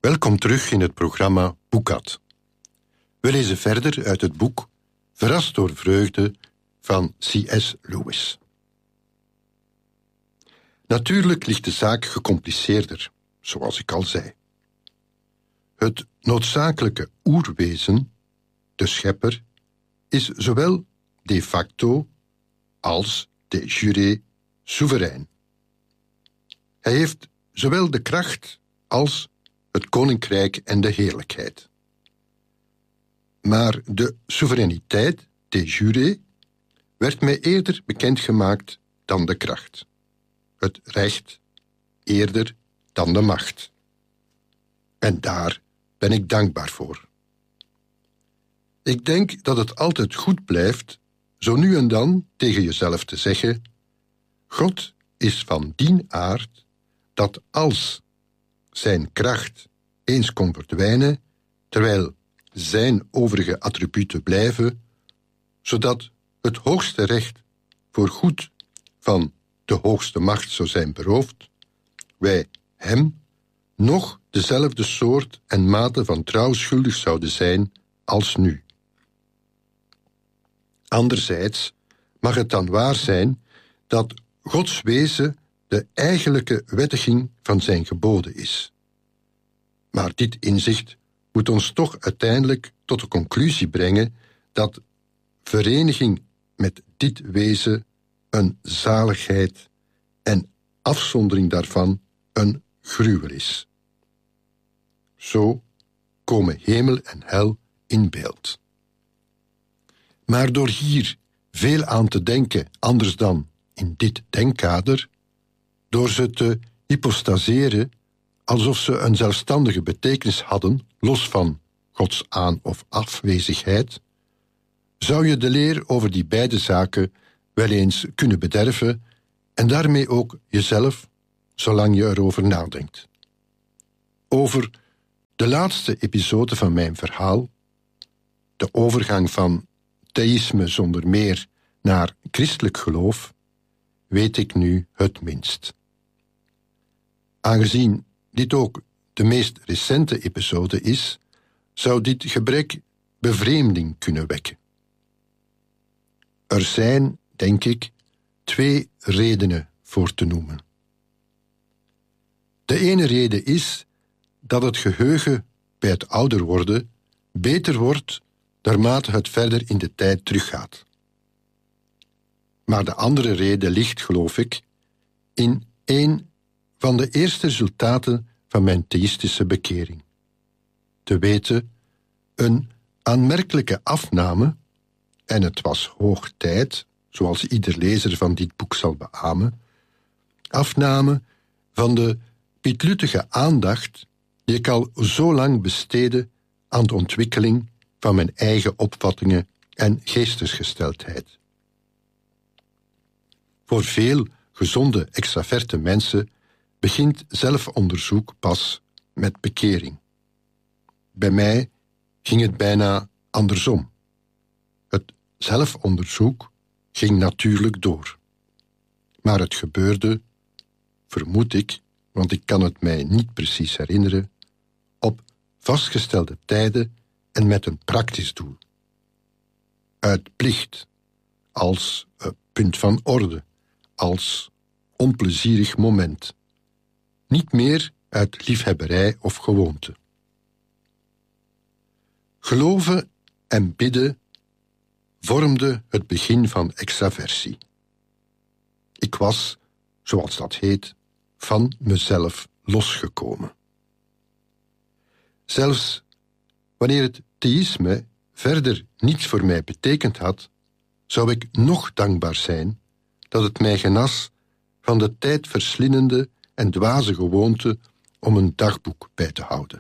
Welkom terug in het programma Boekad. We lezen verder uit het boek Verrast door vreugde van C.S. Lewis. Natuurlijk ligt de zaak gecompliceerder, zoals ik al zei. Het noodzakelijke oerwezen, de schepper, is zowel de facto als de jure soeverein. Hij heeft zowel de kracht als het koninkrijk en de heerlijkheid. Maar de soevereiniteit, de jure, werd mij eerder bekendgemaakt dan de kracht. Het recht eerder dan de macht. En daar ben ik dankbaar voor. Ik denk dat het altijd goed blijft zo nu en dan tegen jezelf te zeggen: God is van dien aard dat als zijn kracht eens kon verdwijnen, terwijl zijn overige attributen blijven, zodat het hoogste recht voor goed van de hoogste macht zou zijn beroofd, wij hem nog dezelfde soort en mate van trouw schuldig zouden zijn als nu. Anderzijds mag het dan waar zijn dat Gods wezen de eigenlijke wettiging van zijn geboden is. Maar dit inzicht moet ons toch uiteindelijk tot de conclusie brengen dat vereniging met dit wezen een zaligheid en afzondering daarvan een gruwel is. Zo komen hemel en hel in beeld. Maar door hier veel aan te denken, anders dan in dit denkkader, door ze te hypostaseren alsof ze een zelfstandige betekenis hadden, los van Gods aan- of afwezigheid, zou je de leer over die beide zaken wel eens kunnen bederven en daarmee ook jezelf, zolang je erover nadenkt. Over de laatste episode van mijn verhaal, de overgang van theïsme zonder meer naar christelijk geloof, weet ik nu het minst. Aangezien dit ook de meest recente episode is, zou dit gebrek bevreemding kunnen wekken. Er zijn, denk ik, 2 redenen voor te noemen. De ene reden is dat het geheugen bij het ouder worden beter wordt naarmate het verder in de tijd teruggaat. Maar de andere reden ligt, geloof ik, in een van de eerste resultaten van mijn theïstische bekering. Te weten, een aanmerkelijke afname, en het was hoog tijd, zoals ieder lezer van dit boek zal beamen, afname van de pietluttige aandacht die ik al zo lang besteedde aan de ontwikkeling van mijn eigen opvattingen en geestesgesteldheid. Voor veel gezonde extraverte mensen begint zelfonderzoek pas met bekering. Bij mij ging het bijna andersom. Het zelfonderzoek ging natuurlijk door. Maar het gebeurde, vermoed ik, want ik kan het mij niet precies herinneren, op vastgestelde tijden en met een praktisch doel. Uit plicht, als punt van orde, als onplezierig moment. Niet meer uit liefhebberij of gewoonte. Geloven en bidden vormde het begin van extraversie. Ik was, zoals dat heet, van mezelf losgekomen. Zelfs wanneer het theïsme verder niets voor mij betekend had, zou ik nog dankbaar zijn dat het mij genas van de tijdverslindende en dwaze gewoonte om een dagboek bij te houden.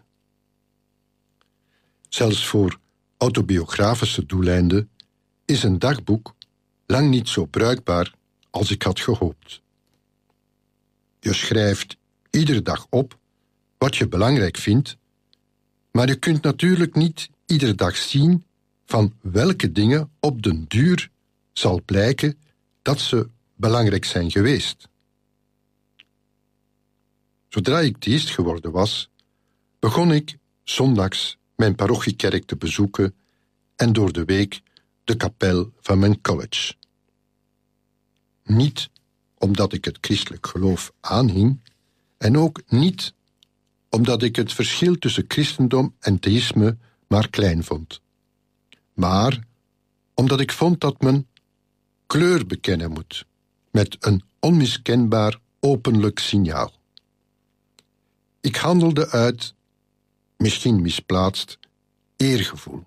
Zelfs voor autobiografische doeleinden is een dagboek lang niet zo bruikbaar als ik had gehoopt. Je schrijft iedere dag op wat je belangrijk vindt, maar je kunt natuurlijk niet iedere dag zien van welke dingen op den duur zal blijken dat ze belangrijk zijn geweest. Zodra ik theïst geworden was, begon ik zondags mijn parochiekerk te bezoeken en door de week de kapel van mijn college. Niet omdat ik het christelijk geloof aanhing en ook niet omdat ik het verschil tussen christendom en theïsme maar klein vond, maar omdat ik vond dat men kleur bekennen moet met een onmiskenbaar openlijk signaal. Ik handelde uit, misschien misplaatst, eergevoel.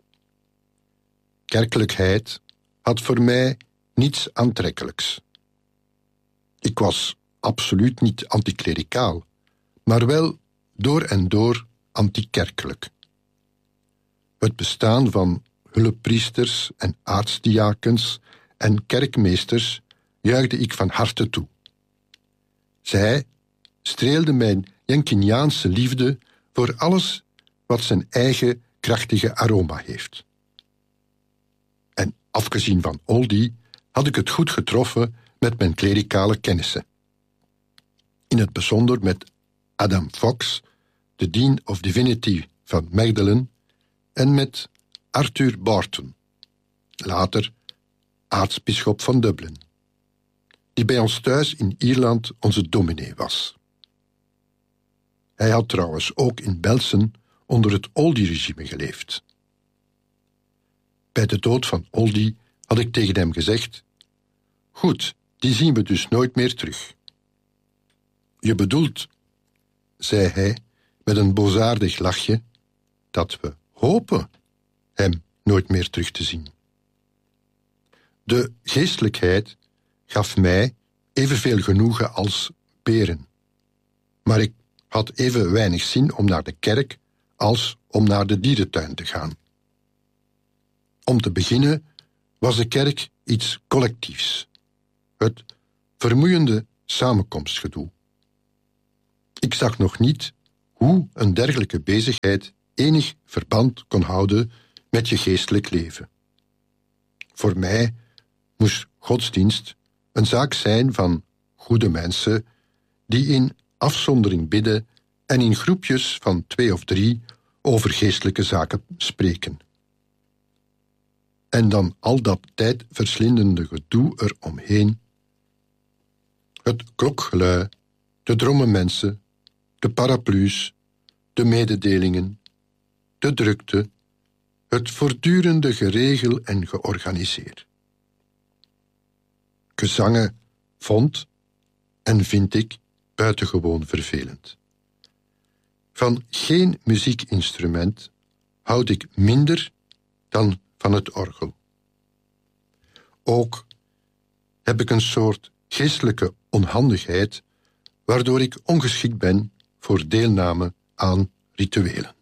Kerkelijkheid had voor mij niets aantrekkelijks. Ik was absoluut niet anticlericaal, maar wel door en door antikerkelijk. Het bestaan van hulppriesters en aartsdiakens en kerkmeesters juichte ik van harte toe. Zij streelden mijn Jenkiniaanse liefde voor alles wat zijn eigen krachtige aroma heeft. En afgezien van Oldie had ik het goed getroffen met mijn klerikale kennissen. In het bijzonder met Adam Fox, de Dean of Divinity van Magdalen, en met Arthur Barton, later aartsbisschop van Dublin, die bij ons thuis in Ierland onze dominee was. Hij had trouwens ook in Belsen onder het Oldie-regime geleefd. Bij de dood van Oldie had ik tegen hem gezegd: goed, die zien we dus nooit meer terug. Je bedoelt, zei hij met een boosaardig lachje, dat we hopen hem nooit meer terug te zien. De geestelijkheid gaf mij evenveel genoegen als Beren, maar ik had even weinig zin om naar de kerk als om naar de dierentuin te gaan. Om te beginnen was de kerk iets collectiefs, het vermoeiende samenkomstgedoe. Ik zag nog niet hoe een dergelijke bezigheid enig verband kon houden met je geestelijk leven. Voor mij moest godsdienst een zaak zijn van goede mensen die in afzondering bidden en in groepjes van 2 of 3 over geestelijke zaken spreken. En dan al dat tijdverslindende gedoe eromheen. Het klokgelui, de dromme mensen, de paraplu's, de mededelingen, de drukte, het voortdurende geregel en georganiseer. Gezangen vond en vind ik buitengewoon vervelend. Van geen muziekinstrument houd ik minder dan van het orgel. Ook heb ik een soort geestelijke onhandigheid, waardoor ik ongeschikt ben voor deelname aan rituelen.